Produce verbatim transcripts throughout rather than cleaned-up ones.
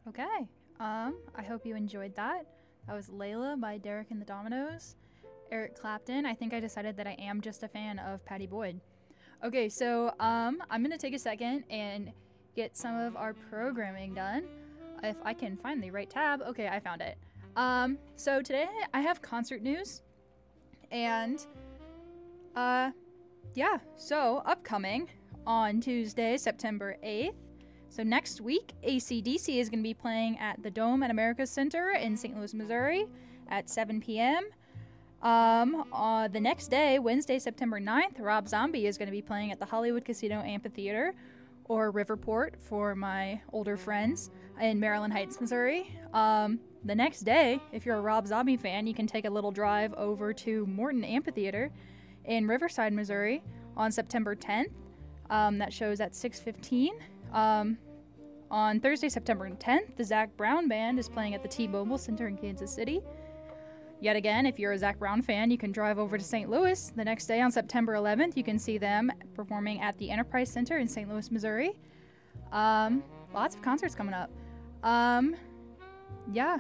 Okay. Um, I hope you enjoyed that. That was Layla by Derek and the Dominoes. Eric Clapton. I think I decided that I am just a fan of Patty Boyd. Okay, so um, I'm gonna take a second and get some of our programming done. If I can find the right tab. Okay, I found it. Um, so today I have concert news, and uh, yeah. So upcoming on Tuesday, September eighth. So next week, A C D C is going to be playing at the Dome at America's Center in Saint Louis, Missouri at seven p.m. Um, uh, the next day, Wednesday, September ninth, Rob Zombie is going to be playing at the Hollywood Casino Amphitheater, or Riverport for my older friends, in Maryland Heights, Missouri. Um, the next day, if you're a Rob Zombie fan, you can take a little drive over to Morton Amphitheater in Riverside, Missouri on September tenth. Um, that show's at six fifteen. Um, on Thursday, September tenth, the Zac Brown Band is playing at the T-Mobile Center in Kansas City. Yet again, if you're a Zac Brown fan, you can drive over to Saint Louis. The next day, on September eleventh, you can see them performing at the Enterprise Center in Saint Louis, Missouri. Um, lots of concerts coming up. Um, yeah.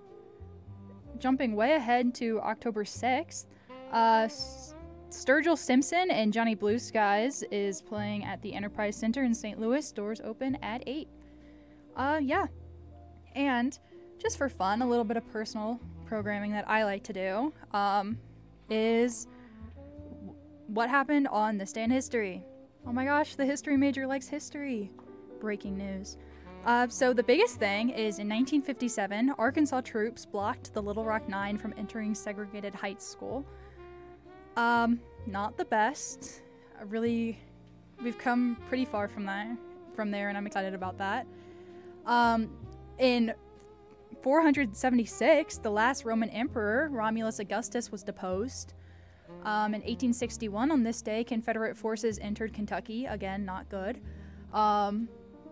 Jumping way ahead to October sixth, uh, Sturgill Simpson and Johnny Blue Skies is playing at the Enterprise Center in Saint Louis. Doors open at eight. Uh, yeah. And just for fun, a little bit of personal programming that I like to do um, is w- what happened on this day in history. Oh my gosh, the history major likes history. Breaking news. Uh, so the biggest thing is in nineteen fifty-seven, Arkansas troops blocked the Little Rock Nine from entering Segregated Heights School. Um, not the best. I really, we've come pretty far from that, from there, and I'm excited about that. Um, in four seventy-six, the last Roman emperor, Romulus Augustus, was deposed. Um, in eighteen sixty-one, on this day, Confederate forces entered Kentucky. Again, not good. Um,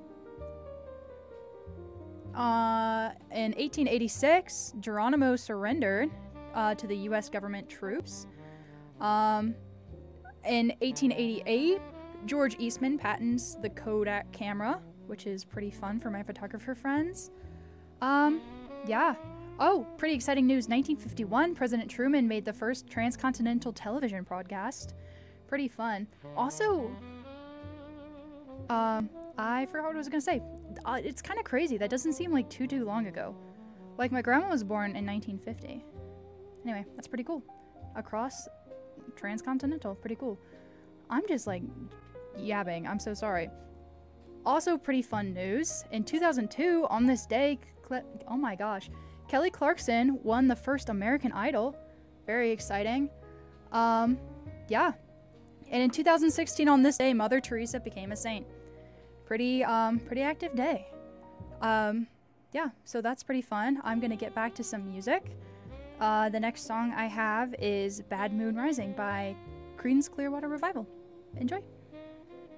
uh, in eighteen eighty-six, Geronimo surrendered uh, to the U S government troops. Um, in eighteen eighty-eight, George Eastman patents the Kodak camera, which is pretty fun for my photographer friends. Um, yeah. Oh, pretty exciting news. nineteen fifty-one, President Truman made the first transcontinental television broadcast. Pretty fun. Also, um, I forgot what I was gonna say. Uh, it's kind of crazy. That doesn't seem like too, too long ago. Like, my grandma was born in nineteen fifty. Anyway, that's pretty cool. Across transcontinental, pretty cool. I'm just like yabbing. I'm so sorry. Also, pretty fun news. In two thousand two, on this day, Cle- oh my gosh, Kelly Clarkson won the first American Idol. Very exciting. Um, yeah. And in two thousand sixteen, on this day, Mother Teresa became a saint. Pretty, um, pretty active day. Um, yeah, so that's pretty fun. I'm gonna get back to some music. Uh, the next song I have is Bad Moon Rising by Creedence Clearwater Revival. Enjoy.